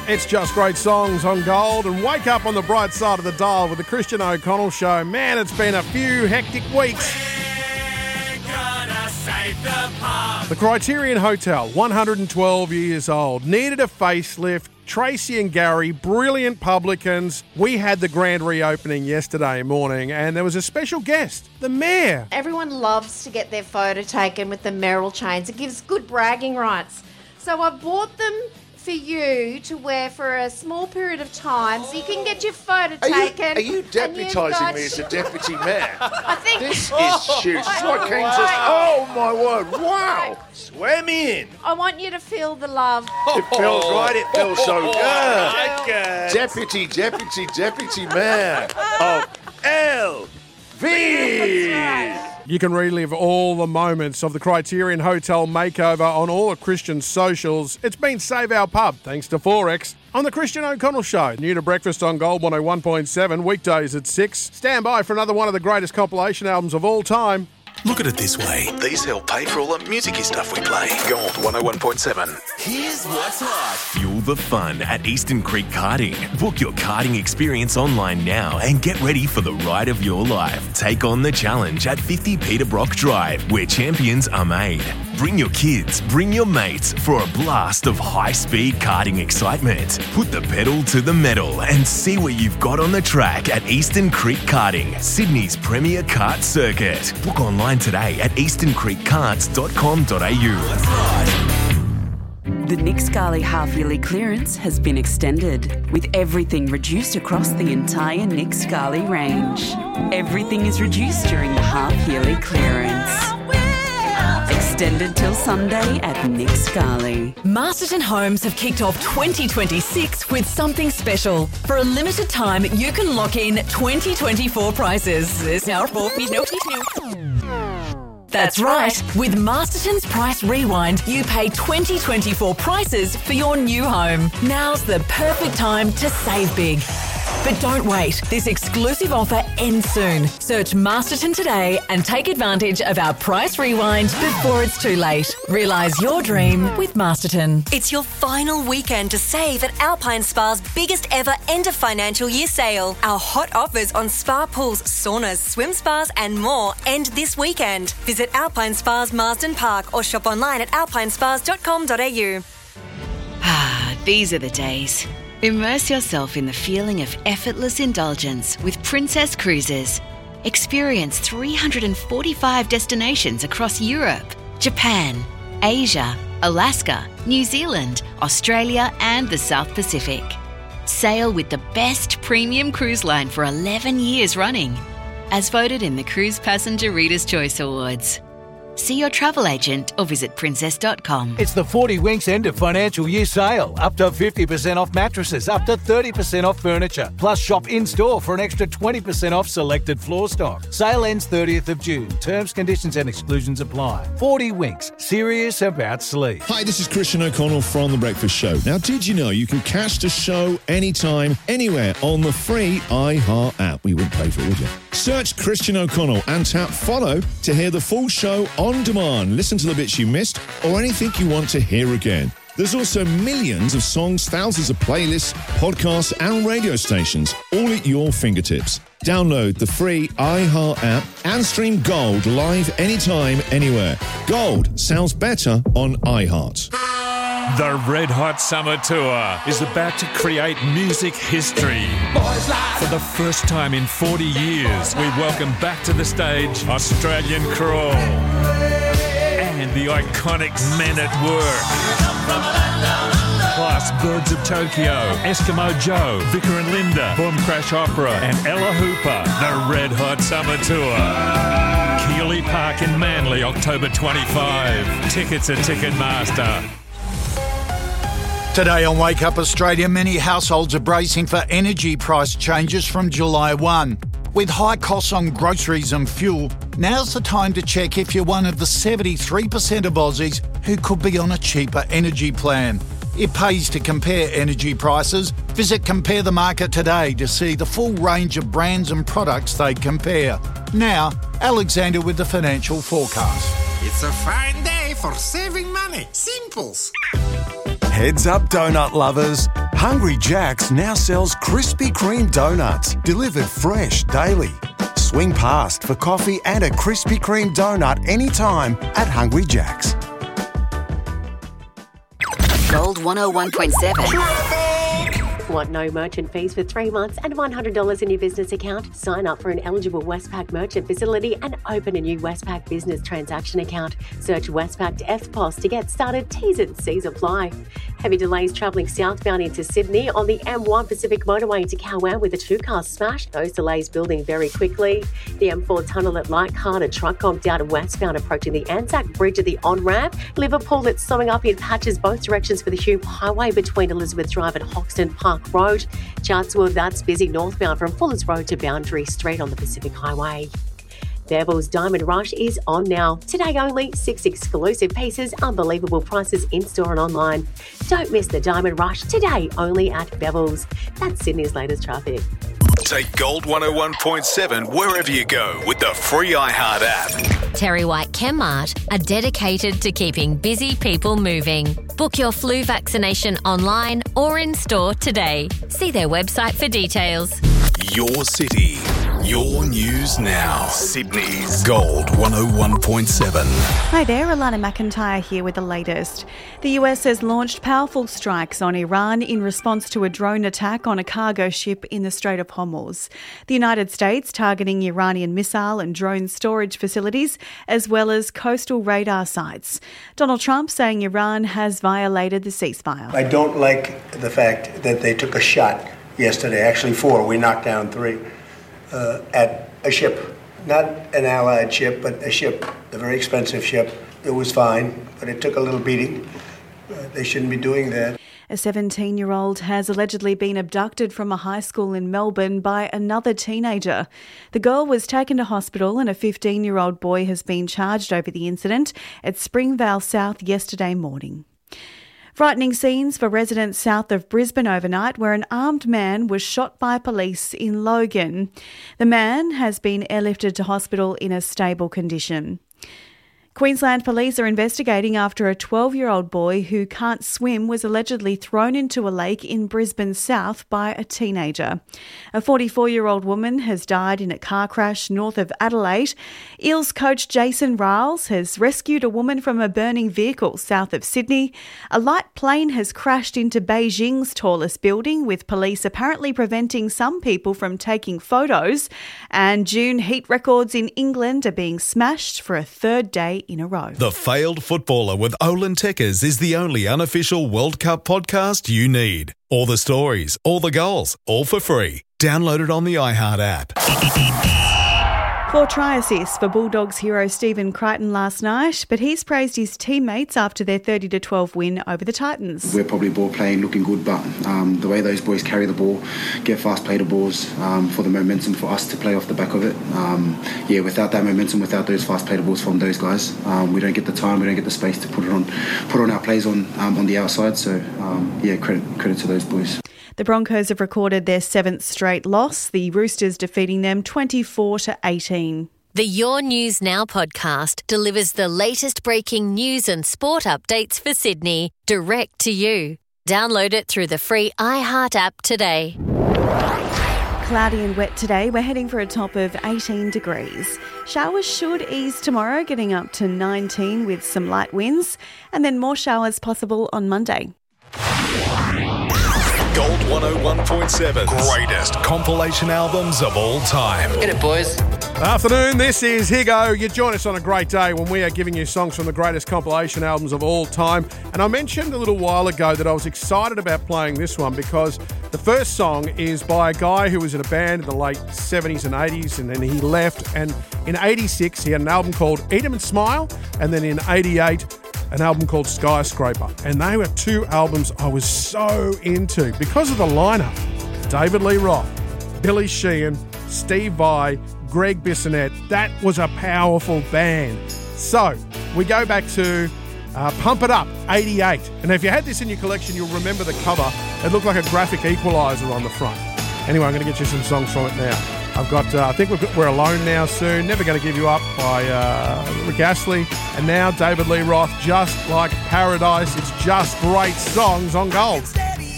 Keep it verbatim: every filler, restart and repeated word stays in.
It's just great songs on Gold, and wake up on the bright side of the dial with the Christian O'Connell Show. Man, it's been a few hectic weeks. We're gonna save the pub. The Criterion Hotel, one hundred twelve years old, needed a facelift. Tracy and Gary, brilliant publicans. We had the grand reopening yesterday morning, and there was a special guest, the Mayor. Everyone loves to get their photo taken with the Merrill chains. It gives good bragging rights. So I bought them for you to wear for a small period of time so you can get your photo Are you, taken. are you deputising got- me as a deputy mayor? I think This is huge. This is what King says. Oh, my word. Wow. Swear me in. I want you to feel the love. It feels right. It feels so good. Okay. Deputy, deputy, deputy mayor of L V. You can relive all the moments of the Criterion Hotel makeover on all of Christian's socials. It's been Save Our Pub, thanks to Forex. On the Christian O'Connell Show, new to breakfast on Gold one oh one point seven, weekdays at six. Stand by for another one of the greatest compilation albums of all time. Look at it this way. These help pay for all the musicy stuff we play. Gold one oh one point seven. Here's what's hot. Fuel the fun at Eastern Creek Karting. Book your karting experience online now and get ready for the ride of your life. Take on the challenge at fifty Peter Brock Drive, where champions are made. Bring your kids, bring your mates for a blast of high-speed karting excitement. Put the pedal to the metal and see what you've got on the track at Eastern Creek Karting, Sydney's premier kart circuit. Book online today at eastern creek karts dot com dot a u. The Nick Scali half-yearly clearance has been extended, with everything reduced across the entire Nick Scali range. Everything is reduced during the half-yearly clearance. Extended till Sunday at Nick Scali. Masterton Homes have kicked off twenty twenty-six with something special. For a limited time, you can lock in twenty twenty-four prices. That's right. With Masterton's Price Rewind, you pay twenty twenty-four prices for your new home. Now's the perfect time to save big. But don't wait. This exclusive offer ends soon. Search Masterton today and take advantage of our Price Rewind before it's too late. Realise your dream with Masterton. It's your final weekend to save at Alpine Spa's biggest ever end of financial year sale. Our hot offers on spa pools, saunas, swim spas and more end this weekend. Visit Alpine Spas Marsden Park or shop online at alpine spas dot com dot a u. Ah, these are the days. Immerse yourself in the feeling of effortless indulgence with Princess Cruises. Experience three hundred forty-five destinations across Europe, Japan, Asia, Alaska, New Zealand, Australia and the South Pacific. Sail with the best premium cruise line for eleven years running, as voted in the Cruise Passenger Reader's Choice Awards. See your travel agent or visit princess dot com. It's the forty Winks end of financial year sale. Up to fifty percent off mattresses, up to thirty percent off furniture. Plus shop in-store for an extra twenty percent off selected floor stock. Sale ends thirtieth of June. Terms, conditions and exclusions apply. forty Winks. Serious about sleep. Hi, this is Christian O'Connell from The Breakfast Show. Now, did you know you can catch the show anytime, anywhere on the free iHeart app? We wouldn't pay for it, would you? Search Christian O'Connell and tap follow to hear the full show on demand. Listen to the bits you missed or anything you want to hear again. There's also millions of songs, thousands of playlists, podcasts and radio stations, all at your fingertips. Download the free iHeart app and stream Gold live anytime, anywhere. Gold sounds better on iHeart. The Red Hot Summer Tour is about to create music history. For the first time in forty years, we welcome back to the stage Australian Crawl and the iconic Men at Work. Plus Birds of Tokyo, Eskimo Joe, Vicar and Linda, Boom Crash Opera and Ella Hooper. The Red Hot Summer Tour. Keeley Park in Manly, October twenty-fifth. Tickets at Ticketmaster. Today on Wake Up Australia, many households are bracing for energy price changes from July first. With high costs on groceries and fuel, now's the time to check if you're one of the seventy-three percent of Aussies who could be on a cheaper energy plan. It pays to compare energy prices. Visit Compare the Market today to see the full range of brands and products they compare. Now, Alexander with the financial forecast. It's a fine day for saving money. Simples. Heads up, donut lovers. Hungry Jack's now sells Krispy Kreme donuts, delivered fresh daily. Swing past for coffee and a Krispy Kreme donut anytime at Hungry Jack's. Gold one oh one point seven. Want no merchant fees for three months and one hundred dollars in your business account? Sign up for an eligible Westpac merchant facility and open a new Westpac business transaction account. Search Westpac F P O S to get started. T's and C's apply. Heavy delays travelling southbound into Sydney on the M one Pacific Motorway into Cowan with a two-car smash. Those delays building very quickly. The M four tunnel at Leichhardt, a truck conked out and westbound approaching the Anzac Bridge at the on-ramp. Liverpool, it's slowing up in patches both directions for the Hume Highway between Elizabeth Drive and Hoxton Park Road. Chatswood, that's busy northbound from Fuller's Road to Boundary Street on the Pacific Highway. Bevilles Diamond Rush is on now. Today only, six exclusive pieces, unbelievable prices in-store and online. Don't miss the Diamond Rush today only at Bevilles. That's Sydney's latest traffic. Take Gold one oh one point seven wherever you go with the free iHeart app. Terry White Chemmart are dedicated to keeping busy people moving. Book your flu vaccination online or in store today. See their website for details. Your city, your news now. Sydney's Gold one oh one point seven. Hi there, Alana McIntyre here with the latest. The U S has launched powerful strikes on Iran in response to a drone attack on a cargo ship in the Strait of Hormuz. The United States targeting Iranian missile and drone storage facilities, as well as coastal radar sites. Donald Trump saying Iran has violated the ceasefire. I don't like the fact that they took a shot yesterday, actually four, we knocked down three, uh, at a ship. Not an allied ship, but a ship, a very expensive ship. It was fine, but it took a little beating. Uh, they shouldn't be doing that. A seventeen-year-old has allegedly been abducted from a high school in Melbourne by another teenager. The girl was taken to hospital and a fifteen-year-old boy has been charged over the incident at Springvale South yesterday morning. Frightening scenes for residents south of Brisbane overnight, where an armed man was shot by police in Logan. The man has been airlifted to hospital in a stable condition. Queensland police are investigating after a twelve-year-old boy who can't swim was allegedly thrown into a lake in Brisbane South by a teenager. A forty-four-year-old woman has died in a car crash north of Adelaide. Eels coach Jason Riles has rescued a woman from a burning vehicle south of Sydney. A light plane has crashed into Beijing's tallest building, with police apparently preventing some people from taking photos. And June heat records in England are being smashed for a third day in a row. The Failed Footballer with Olin Tekkers is the only unofficial World Cup podcast you need. All the stories, all the goals, all for free. Download it on the iHeart app. Four try assists for Bulldogs hero Stephen Crichton last night, but he's praised his teammates after their thirty to twelve win over the Titans. We're probably ball playing, looking good, but um, the way those boys carry the ball, get fast play the balls, um, for the momentum for us to play off the back of it. Um, yeah, without that momentum, without those fast play the balls from those guys, um, we don't get the time, we don't get the space to put it on, put on our plays on um, on the outside. So um, yeah, credit credit to those boys. The Broncos have recorded their seventh straight loss, the Roosters defeating them twenty-four to eighteen. The Your News Now podcast delivers the latest breaking news and sport updates for Sydney direct to you. Download it through the free iHeart app today. Cloudy and wet today. We're heading for a top of eighteen degrees. Showers should ease tomorrow, getting up to nineteen with some light winds, and then more showers possible on Monday. Gold one oh one point seven. Greatest compilation albums of all time. Get it, boys. Afternoon, this is Higo. You join us on a great day when we are giving you songs from the greatest compilation albums of all time. And I mentioned a little while ago that I was excited about playing this one because the first song is by a guy who was in a band in the late seventies and eighties, and then he left. And in eighty-six, he had an album called Eat 'em and Smile, and then in eighty-eight, an album called Skyscraper. And they were two albums I was so into because of the lineup. David Lee Roth, Billy Sheehan, Steve Vai, Greg Bissonette. That was a powerful band. So we go back to uh, Pump It Up, eighty-eight. And if you had this in your collection, you'll remember the cover. It looked like a graphic equaliser on the front. Anyway, I'm going to get you some songs from it now. I've got, uh, I think we've got We're Alone Now Soon, Never Gonna Give You Up by uh, Rick Astley, and now David Lee Roth, Just Like Paradise. It's just great songs on Gold.